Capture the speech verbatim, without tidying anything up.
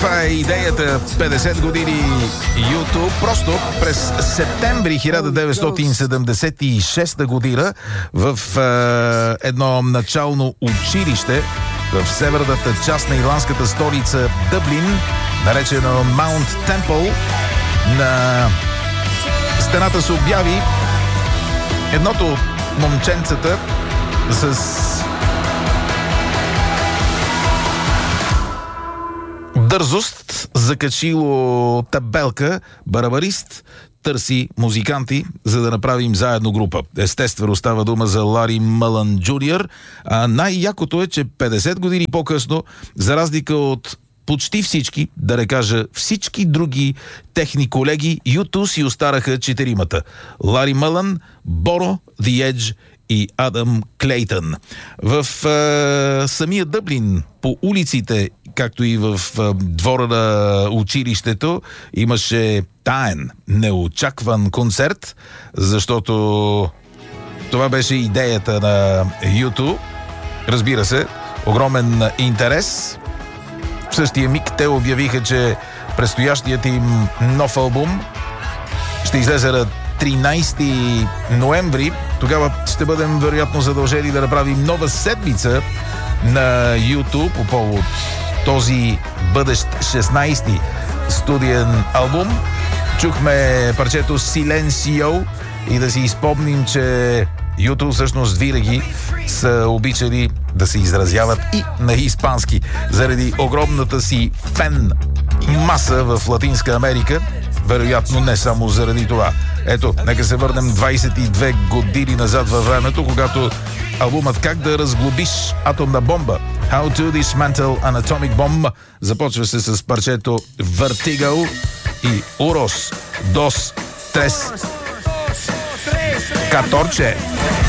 каква е идеята? петдесет години YouTube. Просто през септември хиляда деветстотин седемдесет и шеста година в е, едно начално училище в северната част на ирландската столица Дъблин, наречено Маунт Темпъл, на стената се обяви едното от момченцата с дързост закачило табелка барабарист търси музиканти, за да направим заедно група. Естествено става дума за Лари Мълън Джуниор, а най-якото е, че петдесет години по-късно, за разлика от почти всички, да не кажа всички други техни колеги, ю ту си остараха четиримата. Лари Мълън, Боро, The Edge и Адам Клейтън. В е, самия Дъблин, по улиците, както и в е, двора на училището, имаше таен, неочакван концерт, защото това беше идеята на ю ту. Разбира се, огромен интерес. В същия миг те обявиха, че предстоящият им нов албум ще излезе на тринайсети ноември. Тогава ще бъдем вероятно задължени да направим нова седмица на ю ту по повод този бъдещ шестнайсети студиен албум. Чухме парчето Silencio и да си изпомним, че ю ту всъщност винаги са обичали да се изразяват и на испански, заради огромната си фен маса в Латинска Америка. Вероятно не само заради това. Ето, нека се върнем двайсет и две години назад във времето, когато албумът "Как да разглобиш атомна бомба" How to Dismantle an Atomic Bomb започва се с парчето Vertigo и Uros, Dos, Tres, Catorce.